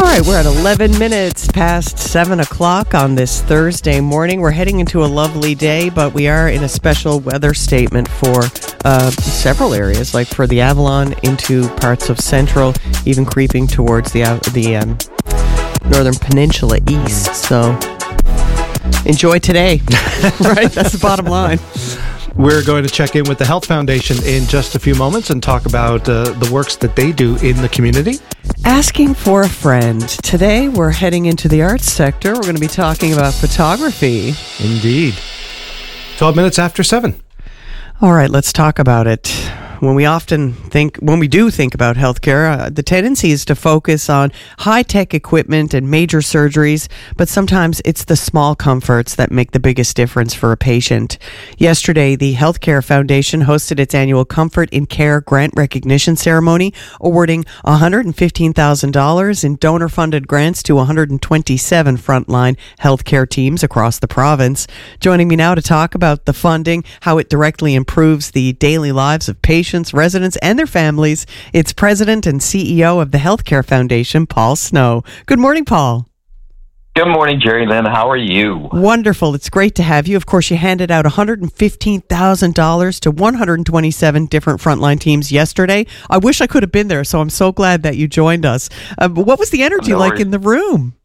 All right, we're at 11 minutes past 7 o'clock on this Thursday morning. We're heading into a lovely day, but we are in a special weather statement for several areas, like for the Avalon into parts of Central, even creeping towards the Northern Peninsula east. So enjoy today, right? That's the bottom line. We're going to check in with the Health Foundation in just a few moments and talk about the works that they do in the community. Asking for a friend. Today, we're heading into the arts sector. We're going to be talking about photography. Indeed. 12 minutes after 7. All right, let's talk about it. When we do think about healthcare, the tendency is to focus on high-tech equipment and major surgeries, but sometimes it's the small comforts that make the biggest difference for a patient. Yesterday, the Healthcare Foundation hosted its annual Comfort in Care grant recognition ceremony, awarding $115,000 in donor-funded grants to 127 frontline healthcare teams across the province. Joining me now to talk about the funding, how it directly improves the daily lives of patients, residents, and their families, it's President and CEO of the Healthcare Foundation, Paul Snow. Good morning, Paul. Good morning, Jerry Lynn. How are you? Wonderful. It's great to have you. Of course, you handed out $115,000 to 127 different frontline teams yesterday. I wish I could have been there, so I'm so glad that you joined us. What was the energy like in the room?